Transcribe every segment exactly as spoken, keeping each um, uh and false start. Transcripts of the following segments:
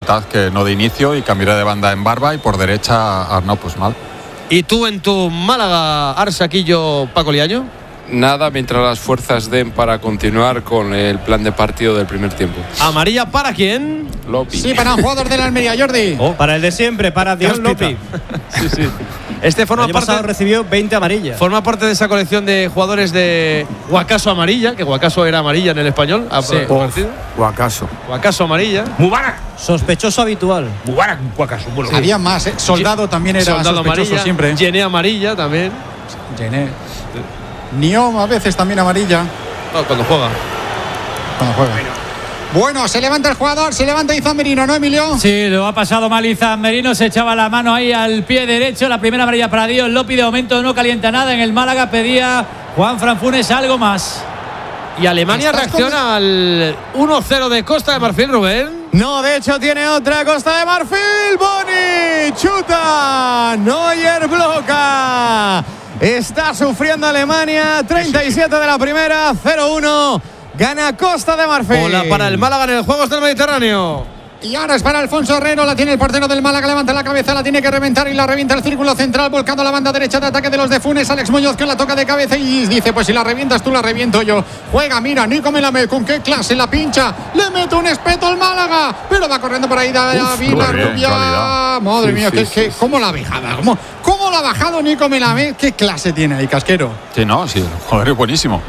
mitad que no de inicio, y cambiará de banda en Barba y por derecha Arnau pues mal. ¿Y tú en tu Málaga, Arsaquillo, Paco Liaño? Nada, mientras las fuerzas den para continuar con el plan de partido del primer tiempo. ¿Amarilla para quién? Lopi. Sí, para un jugador de la Almería, Jordi. Oh, para el de siempre, para Dios Lopi. Sí, sí. Este forma el año pasado parte, recibió veinte amarillas. forma parte de esa colección de jugadores de Guacaso amarilla, que Guacaso era amarilla en el español. Sí. Guacaso. Guacaso amarilla. Mubarak. Sospechoso habitual. Mubarak, Guacaso. Bueno, Había más, ¿eh? Soldado también era Soldado sospechoso amarilla, siempre. Gené amarilla también. Gené. Niom a veces también amarilla. No, cuando juega. Cuando juega. Bueno, se levanta el jugador, se levanta Izan Merino, ¿no, Emilio? Sí, lo ha pasado mal Izan Merino, se echaba la mano ahí al pie derecho. La primera amarilla para Dios Lopi, de momento no calienta nada. En el Málaga pedía Juan Franfunes algo más. Y Alemania reacciona al uno cero de Costa de Marfil, Rubén. No, de hecho tiene otra Costa de Marfil. Boni chuta, Neuer bloca. Está sufriendo Alemania. treinta y siete de la primera, cero uno. Gana Costa de Marfil. Bola para el Málaga en el Juegos del Mediterráneo. Y ahora es para Alfonso Herrero, la tiene el portero del Málaga, levanta la cabeza, la tiene que reventar y la revienta el círculo central, volcando la banda derecha de ataque de los de Funes. Alex Muñoz que la toca de cabeza y dice, pues si la revientas tú, la reviento yo. Juega, mira, Nico Melamed, con qué clase la pincha, le mete un espeto al Málaga, pero va corriendo por ahí David Rubia. Madre sí, mía, sí, que, sí, que, sí. ¿cómo la ha bajado? ¿Cómo, ¿Cómo la ha bajado Nico Melamed? ¿Qué clase tiene ahí, Casquero? Sí, no, sí, el jugador es buenísimo.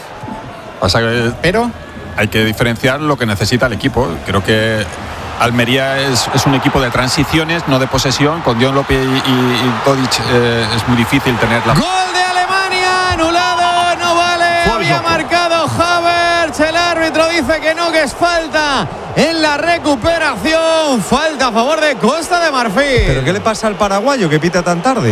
Pasa que Pero hay que diferenciar lo que necesita el equipo. Creo que Almería es, es un equipo de transiciones, no de posesión. Con Dion López y, y, y Todic eh, es muy difícil tener la... Gol de Alemania, anulado, no vale. Había marcado Havertz. El árbitro dice que no, que es falta en la recuperación. Falta a favor de Costa de Marfil. ¿Pero qué le pasa al paraguayo que pita tan tarde?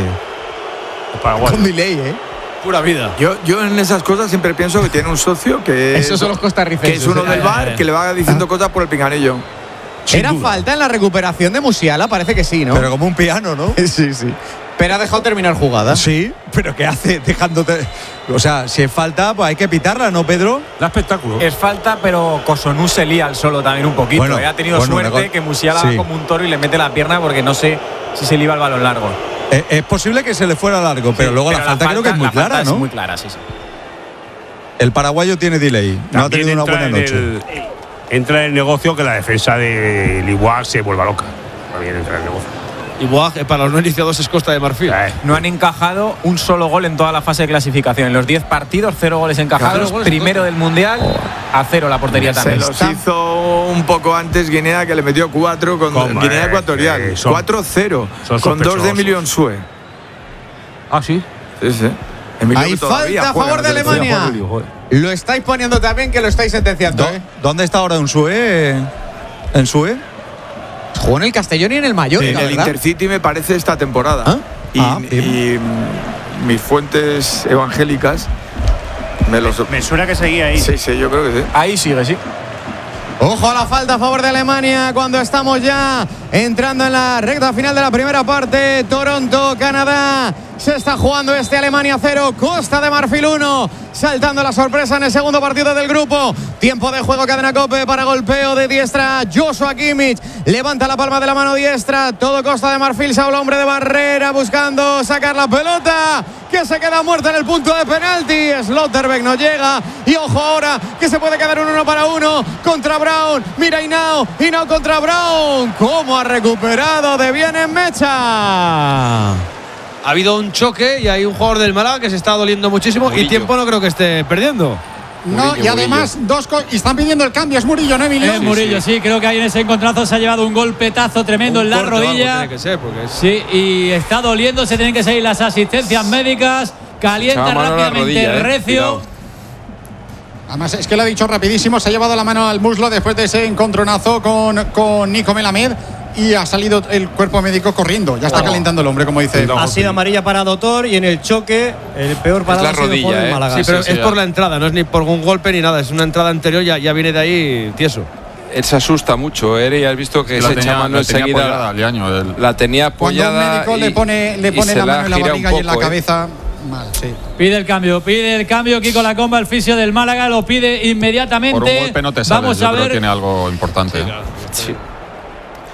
Con delay, ¿eh? Pura vida. Yo, yo en esas cosas siempre pienso que tiene un socio que Esos es, son los costarricenses. que es uno eh. del bar que le va diciendo cosas por el pinganillo. Era falta en la recuperación de Musiala, parece que sí, ¿no? Pero como un piano, ¿no? sí, sí. Pero ha dejado terminar jugada. Sí, pero ¿qué hace dejándote? O sea, si es falta, pues hay que pitarla, ¿no, Pedro? Da espectáculo. Es falta, pero Kosunu se lía al solo también un poquito. Bueno, ¿eh? Ha tenido bueno, suerte mejor. que Musiala Sí. va como un toro y le mete la pierna porque no sé si se le iba el balón largo. Es, es posible que se le fuera largo, pero Sí, luego pero la, falta creo que es muy la falta clara, es ¿no? muy clara, sí, sí. El paraguayo tiene delay, no ha tenido una entra buena en noche. el- entra en el negocio que la defensa de Liguac se vuelva loca. También entra en el negocio. Y Boag, eh, para los no iniciados, es Costa de Marfil. Eh, No han encajado un solo gol en toda la fase de clasificación. En los diez partidos, cero goles encajados. Cero goles Primero del Mundial, a cero la portería Se también. los hizo un poco antes Guinea, que le metió cuatro con ¿Cómo Guinea es? Ecuatorial. Que son- cuatro cero. son Con dos de sospechosos. Emilio Nsue. Ah, sí. Sí, sí. Emilio Hay que todavía falta a juega favor de en la selección. Alemania. Lo estáis poniendo también, que lo estáis sentenciando, ¿Dó- ¿eh? ¿Dónde está ahora Nsue? ¿En Sue? Jugó en el Castellón y en el Mallorca, En el ¿verdad? Intercity me parece esta temporada. ¿Ah? Y, Ah, bien. y, mm, mis fuentes evangélicas me los... Me suena que seguía ahí. Sí, sí, yo creo que sí. Ahí sigue, sí. Ojo a la falta a favor de Alemania cuando estamos ya entrando en la recta final de la primera parte. Toronto, Canadá. Se está jugando este Alemania cero, Costa de Marfil uno. Saltando la sorpresa en el segundo partido del grupo. Tiempo de juego, cadena Cope para golpeo de diestra. Joshua Kimmich levanta la palma de la mano diestra. Todo Costa de Marfil, se habla hombre de barrera buscando sacar la pelota, que se queda muerta en el punto de penalti. Slotterbeck no llega. Y ojo ahora que se puede quedar un uno para uno contra Brown. Mira Hinao, Hinao contra Brown. ¿Cómo ha recuperado de bien en Mecha? Ha habido un choque y hay un jugador del Málaga que se está doliendo muchísimo. Murillo. Y tiempo no creo que esté perdiendo. no, Murillo, y además dos co- y están pidiendo el cambio, es Murillo, ¿no, Emilio? Es Murillo, sí, creo que ahí en ese encontrazo se ha llevado un golpetazo tremendo Un en la corte o algo rodilla. tiene que ser, porque es- Sí, y está doliendo, se tienen que seguir las asistencias médicas. Calienta Echaba mano a la rápidamente rodilla, eh, recio. cuidado. Además, es que lo ha dicho rapidísimo, se ha llevado la mano al muslo después de ese encontronazo con, con Nico Melamed y ha salido el cuerpo médico corriendo. Ya está calentando el hombre, como dice. No. Ha sido amarilla para Dotor y en el choque, el peor parado la ha sido rodilla, por el eh. Málaga. Sí, pero sí, es sí, por ya. la entrada, no es ni por un golpe ni nada. Es una entrada anterior, ya, ya viene de ahí tieso. Él se asusta mucho, ¿eh? Y has visto que la se tenía, echa mano la tenía apoyada enseguida. al año, el- La tenía Cuando un apoyada. médico y, le pone, le y pone se la mano en la gira un barriga y en la poco, ¿eh? cabeza, mal, sí. Pide el cambio, pide el cambio Kiko Lacomba, el fisio del Málaga, lo pide inmediatamente. por un golpe no te sales, Vamos yo a creo ver. que tiene algo importante. Sí.